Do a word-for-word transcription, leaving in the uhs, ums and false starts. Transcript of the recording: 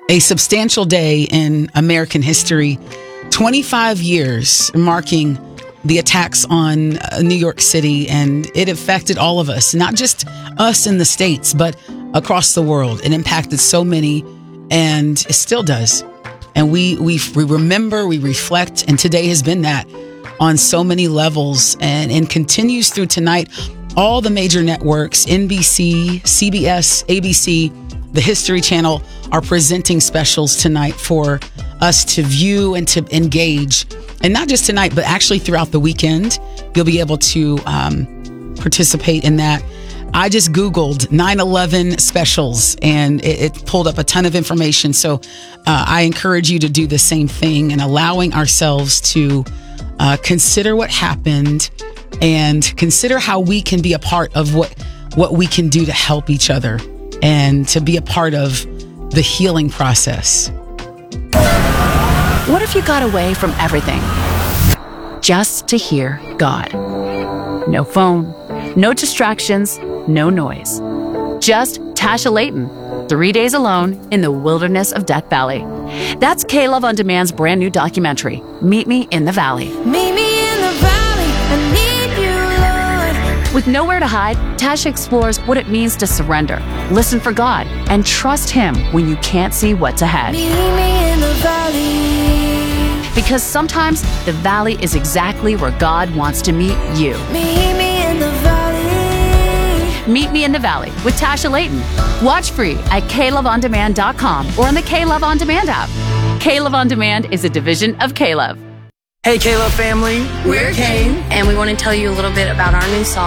a substantial day in American history. twenty-five years marking the attacks on uh, New York City, and it affected all of us, not just us in the States, but across the world. It impacted so many, and it still does. And we we we remember, we reflect, and today has been that on so many levels, and, and continues through tonight. All the major networks, N B C, C B S, A B C, the History Channel, are presenting specials tonight for us to view and to engage. And not just tonight, but actually throughout the weekend, you'll be able to um, participate in that. I just Googled nine eleven specials, and it, it pulled up a ton of information. So uh, I encourage you to do the same thing, and allowing ourselves to uh, consider what happened and consider how we can be a part of what, what we can do to help each other and to be a part of the healing process. What if you got away from everything just to hear God? No phone, no distractions, no noise. Just Tasha Layton, three days alone in the wilderness of Death Valley. That's K-Love On Demand's brand new documentary, Meet Me in the Valley. Meet me in the valley, I need you, Lord. With nowhere to hide, Tasha explores what it means to surrender, listen for God, and trust Him when you can't see what's ahead. Meet me in the valley. Because sometimes the valley is exactly where God wants to meet you. Meet me in the valley. Meet Me in the Valley with Tasha Layton. Watch free at K Love On Demand dot com or on the K-Love On Demand app. K-Love On Demand is a division of K-Love. Hey, K-Love family. We're Kane, and we want to tell you a little bit about our new song.